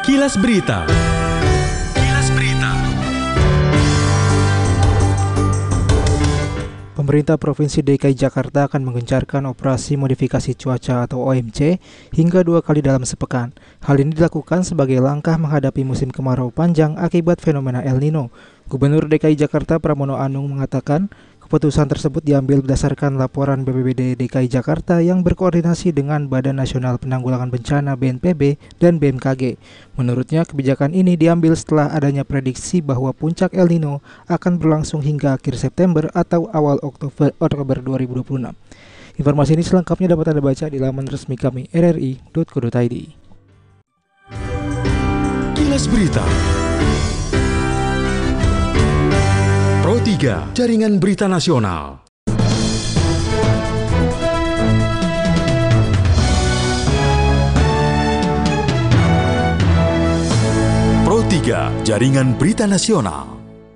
Kilas Berita. Kilas Berita. Pemerintah Provinsi DKI Jakarta akan menggencarkan operasi modifikasi cuaca atau OMC hingga 2 kali dalam sepekan. Hal ini dilakukan sebagai langkah menghadapi musim kemarau panjang akibat fenomena El Nino. Gubernur DKI Jakarta Pramono Anung mengatakan, keputusan tersebut diambil berdasarkan laporan BPBD DKI Jakarta yang berkoordinasi dengan Badan Nasional Penanggulangan Bencana (BNPB) dan BMKG. Menurutnya, kebijakan ini diambil setelah adanya prediksi bahwa puncak El Nino akan berlangsung hingga akhir September atau awal Oktober 2026. Informasi ini selengkapnya dapat Anda baca di laman resmi kami rri.co.id. Kilas Berita. Pro 3, Jaringan Berita Nasional. Pro 3, Jaringan Berita Nasional.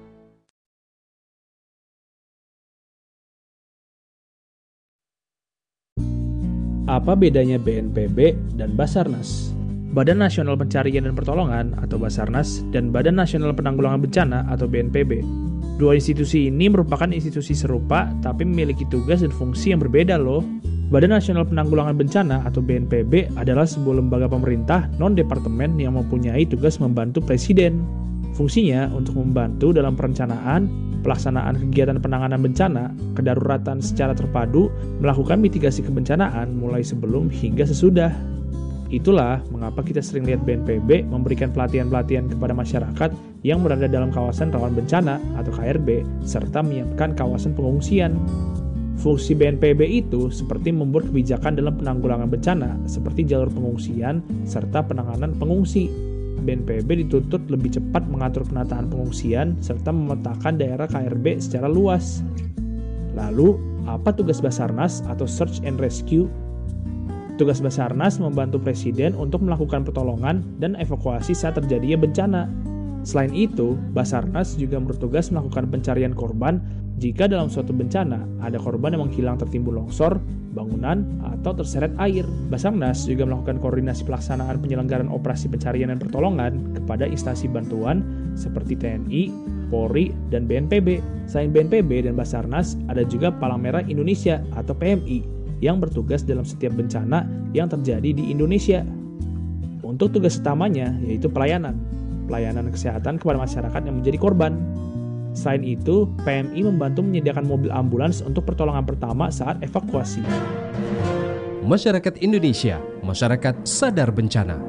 Apa bedanya BNPB dan Basarnas? Badan Nasional Pencarian dan Pertolongan atau Basarnas dan Badan Nasional Penanggulangan Bencana atau BNPB. Dua institusi ini merupakan institusi serupa tapi memiliki tugas dan fungsi yang berbeda loh. Badan Nasional Penanggulangan Bencana atau BNPB adalah sebuah lembaga pemerintah non-departemen yang mempunyai tugas membantu Presiden. Fungsinya untuk membantu dalam perencanaan, pelaksanaan kegiatan penanganan bencana, kedaruratan secara terpadu, melakukan mitigasi kebencanaan mulai sebelum hingga sesudah. Itulah mengapa kita sering lihat BNPB memberikan pelatihan-pelatihan kepada masyarakat yang berada dalam kawasan rawan bencana atau KRB, serta menyiapkan kawasan pengungsian. Fungsi BNPB itu seperti membuat kebijakan dalam penanggulangan bencana, seperti jalur pengungsian, serta penanganan pengungsi. BNPB dituntut lebih cepat mengatur penataan pengungsian, serta memetakan daerah KRB secara luas. Lalu, apa tugas Basarnas atau Search and Rescue? Tugas Basarnas membantu Presiden untuk melakukan pertolongan dan evakuasi saat terjadinya bencana. Selain itu, Basarnas juga bertugas melakukan pencarian korban jika dalam suatu bencana ada korban yang menghilang tertimbun longsor, bangunan, atau terseret air. Basarnas juga melakukan koordinasi pelaksanaan penyelenggaraan operasi pencarian dan pertolongan kepada instansi bantuan seperti TNI, Polri, dan BNPB. Selain BNPB dan Basarnas, ada juga Palang Merah Indonesia atau PMI yang bertugas dalam setiap bencana yang terjadi di Indonesia. Untuk tugas utamanya yaitu pelayanan kesehatan kepada masyarakat yang menjadi korban. Selain itu, PMI membantu menyediakan mobil ambulans untuk pertolongan pertama saat evakuasi. Masyarakat Indonesia, masyarakat sadar bencana.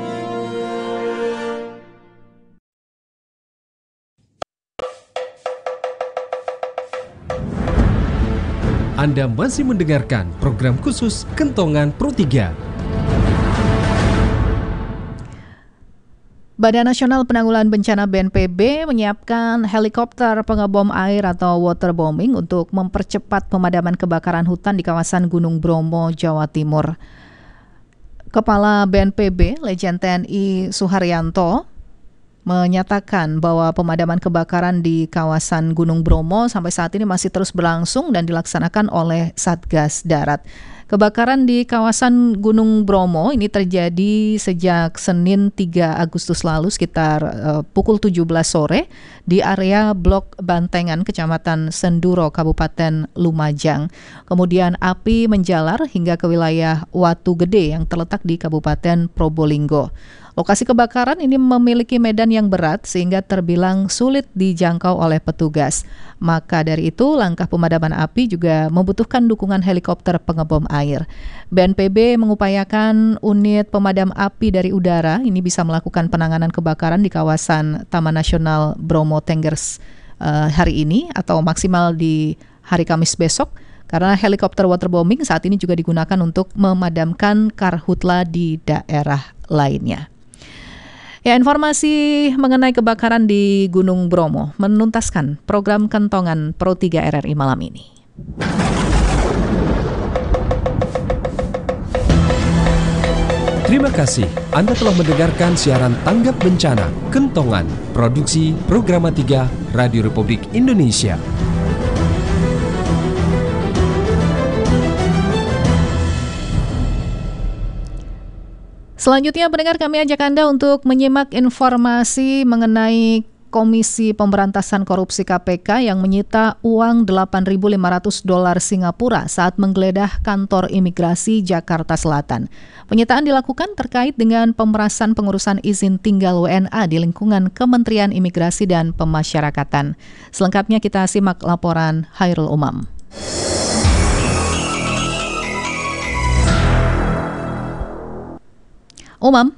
Anda masih mendengarkan program khusus Kentongan Pro 3. Badan Nasional Penanggulangan Bencana BNPB menyiapkan helikopter pengebom air atau waterbombing untuk mempercepat pemadaman kebakaran hutan di kawasan Gunung Bromo, Jawa Timur. Kepala BNPB, Lejen TNI Suharyanto, menyatakan bahwa pemadaman kebakaran di kawasan Gunung Bromo sampai saat ini masih terus berlangsung dan dilaksanakan oleh Satgas Darat. Kebakaran di kawasan Gunung Bromo ini terjadi sejak Senin 3 Agustus lalu sekitar pukul 17 sore di area Blok Bantengan, Kecamatan Senduro, Kabupaten Lumajang. Kemudian api menjalar hingga ke wilayah Watu Gede yang terletak di Kabupaten Probolinggo. Lokasi kebakaran ini memiliki medan yang berat sehingga terbilang sulit dijangkau oleh petugas. Maka dari itu, langkah pemadaman api juga membutuhkan dukungan helikopter pengebom air. BNPB mengupayakan unit pemadam api dari udara ini bisa melakukan penanganan kebakaran di kawasan Taman Nasional Bromo Tengger hari ini atau maksimal di hari Kamis besok. Karena helikopter waterbombing saat ini juga digunakan untuk memadamkan karhutla di daerah lainnya. Ya, informasi mengenai kebakaran di Gunung Bromo menuntaskan program Kentongan Pro 3 RRI malam ini. Terima kasih Anda telah mendengarkan siaran Tanggap Bencana Kentongan, produksi Programa 3 Radio Republik Indonesia. Selanjutnya, pendengar, kami ajak Anda untuk menyimak informasi mengenai Komisi Pemberantasan Korupsi KPK yang menyita uang $8.500 Singapura saat menggeledah kantor imigrasi Jakarta Selatan. Penyitaan dilakukan terkait dengan pemerasan pengurusan izin tinggal WNA di lingkungan Kementerian Imigrasi dan Pemasyarakatan. Selengkapnya kita simak laporan Hairul Umam. Umam.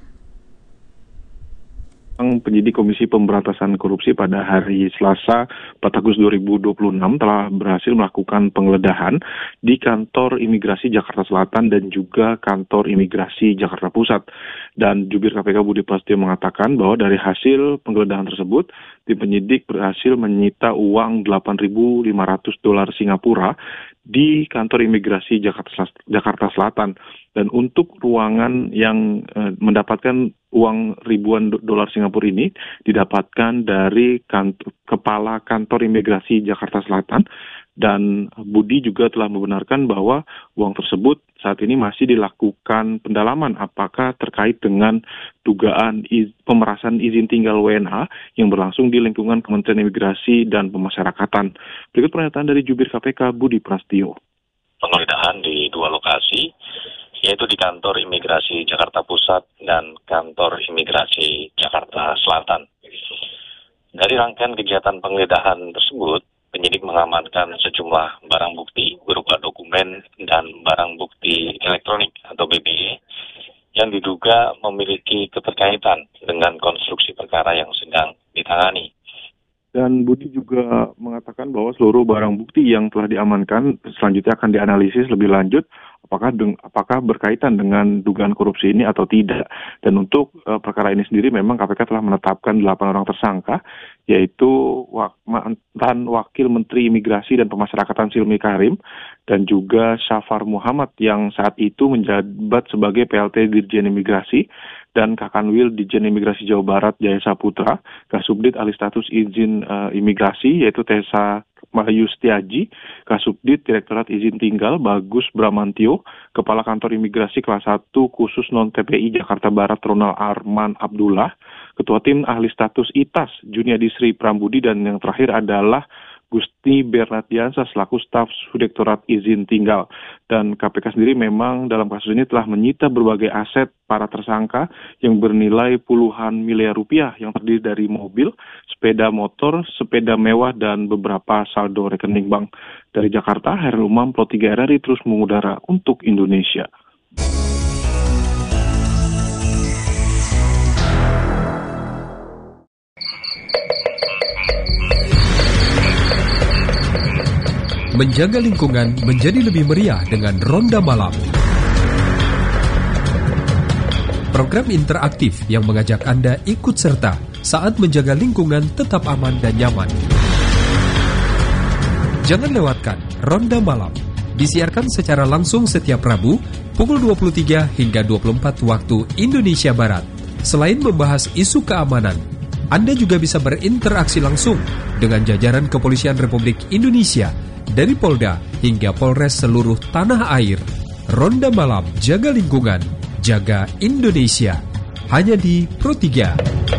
Penyidik Komisi Pemberantasan Korupsi pada hari Selasa 4 Agustus 2026 telah berhasil melakukan penggeledahan di kantor imigrasi Jakarta Selatan dan juga kantor imigrasi Jakarta Pusat. Dan Jubir KPK Budi Prasetyo mengatakan bahwa dari hasil penggeledahan tersebut, tim penyidik berhasil menyita uang $8.500 Singapura di kantor imigrasi Jakarta Selatan. Dan untuk ruangan yang mendapatkan uang ribuan dolar Singapura ini didapatkan dari Kepala Kantor Imigrasi Jakarta Selatan, dan Budi juga telah membenarkan bahwa uang tersebut saat ini masih dilakukan pendalaman apakah terkait dengan dugaan pemerasan izin tinggal WNA yang berlangsung di lingkungan Kementerian Imigrasi dan Pemasyarakatan. Berikut pernyataan dari Jubir KPK Budi Prasetyo. Penggeledahan di dua lokasi, yaitu di kantor imigrasi Jakarta Pusat dan kantor imigrasi Jakarta Selatan. Dari rangkaian kegiatan penggeledahan tersebut, penyidik mengamankan sejumlah barang bukti berupa dokumen dan barang bukti elektronik atau BBE yang diduga memiliki keterkaitan dengan konstruksi perkara yang sedang ditangani. Dan Budi juga mengatakan bahwa seluruh barang bukti yang telah diamankan selanjutnya akan dianalisis lebih lanjut apakah berkaitan dengan dugaan korupsi ini atau tidak. Dan untuk perkara ini sendiri memang KPK telah menetapkan 8 orang tersangka, yaitu mantan Wakil Menteri Imigrasi dan Pemasyarakatan Silmi Karim dan juga Syafar Muhammad yang saat itu menjabat sebagai PLT Dirjen Imigrasi, dan Kakanwil Dirjen Imigrasi Jawa Barat Jaya Saputra, Kasubdit Alih Status Izin Imigrasi yaitu Tessa Mahayu Setiaji, Kasubdit Direktorat Izin Tinggal Bagus Bramantio, Kepala Kantor Imigrasi Kelas 1 Khusus Non-TPI Jakarta Barat Ronald Arman Abdullah, Ketua Tim Ahli Status ITAS Juniadi Sri Prambudi, dan yang terakhir adalah Gusti Bernardiansa selaku staf Subdirektorat Izin Tinggal. Dan KPK sendiri memang dalam kasus ini telah menyita berbagai aset para tersangka yang bernilai puluhan miliar rupiah yang terdiri dari mobil, sepeda motor, sepeda mewah, dan beberapa saldo rekening bank. Dari Jakarta, Hairul Umam, Pro 3 RRI terus mengudara untuk Indonesia. Menjaga lingkungan menjadi lebih meriah dengan Ronda Malam. Program interaktif yang mengajak Anda ikut serta saat menjaga lingkungan tetap aman dan nyaman. Jangan lewatkan Ronda Malam. Disiarkan secara langsung setiap Rabu pukul 23 hingga 24 waktu Indonesia Barat. Selain membahas isu keamanan, Anda juga bisa berinteraksi langsung dengan jajaran Kepolisian Republik Indonesia dari Polda hingga Polres seluruh tanah air. Ronda Malam, jaga lingkungan, jaga Indonesia. Hanya di Pro 3.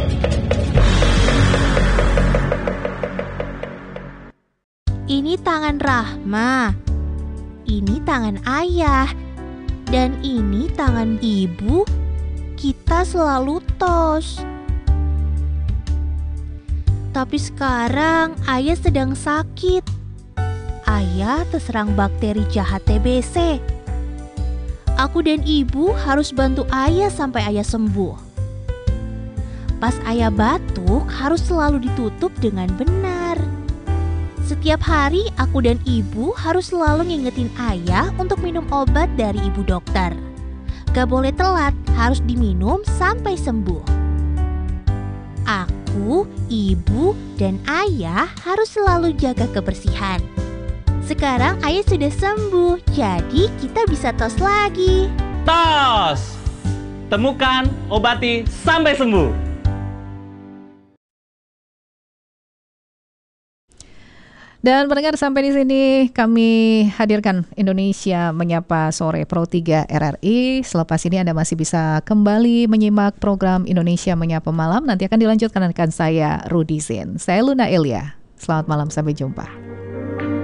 Ini tangan Rahma, ini tangan ayah, dan ini tangan ibu. Kita selalu tos. Tapi sekarang ayah sedang sakit. Ayah terserang bakteri jahat TBC. Aku dan ibu harus bantu ayah sampai ayah sembuh. Pas ayah batuk harus selalu ditutup dengan benar. Setiap hari aku dan ibu harus selalu ngingetin ayah untuk minum obat dari ibu dokter. Gak boleh telat, harus diminum sampai sembuh. Aku, ibu, dan ayah harus selalu jaga kebersihan. Sekarang ayah sudah sembuh, jadi kita bisa tos lagi. Tos! Temukan, obati, sampai sembuh. Dan pendengar, sampai di sini kami hadirkan Indonesia Menyapa Sore Pro 3 RRI. Selepas ini Anda masih bisa kembali menyimak program Indonesia Menyapa Malam. Nanti akan dilanjutkan dengan saya, Rudy Zin. Saya Luna Elia. Selamat malam, sampai jumpa.